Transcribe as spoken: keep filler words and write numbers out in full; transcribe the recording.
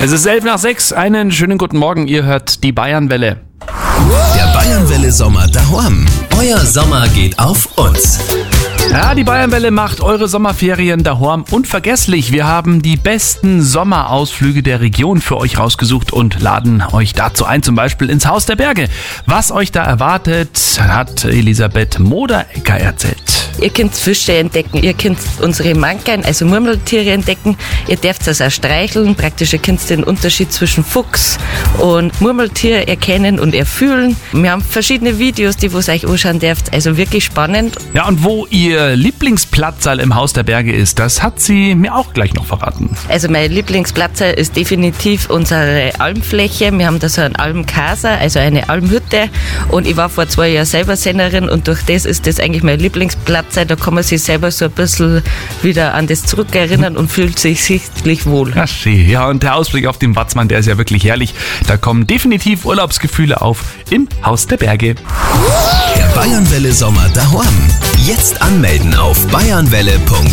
Es ist elf nach sechs. Einen schönen guten Morgen. Ihr hört die Bayernwelle. Der Bayernwelle Sommer daheim. Euer Sommer geht auf uns. Ja, die Bayernwelle macht eure Sommerferien daheim unvergesslich. Wir haben die besten Sommerausflüge der Region für euch rausgesucht und laden euch dazu ein, zum Beispiel ins Haus der Berge. Was euch da erwartet, hat Elisabeth Moderegger erzählt. Ihr könnt Fische entdecken, ihr könnt unsere Mankern, also Murmeltiere entdecken. Ihr dürft das auch streicheln. Praktisch, ihr könnt den Unterschied zwischen Fuchs und Murmeltier erkennen und erfühlen. Wir haben verschiedene Videos, die ihr euch anschauen dürft. Also wirklich spannend. Ja, und wo ihr Lieblingsplatzsaal im Haus der Berge ist, das hat sie mir auch gleich noch verraten. Also mein Lieblingsplatzsaal ist definitiv unsere Almfläche. Wir haben da so einen Almkasa, also eine Almhütte. Und ich war vor zwei Jahren selber Sennerin und durch das ist das eigentlich mein Lieblingsplatz. Da kann man sich selber so ein bisschen wieder an das zurückerinnern und fühlt sich sichtlich wohl. Ja, schön. Ja, und der Ausblick auf den Watzmann, der ist ja wirklich herrlich. Da kommen definitiv Urlaubsgefühle auf im Haus der Berge. Der Bayernwelle Sommer daheim. Jetzt anmelden auf bayernwelle punkt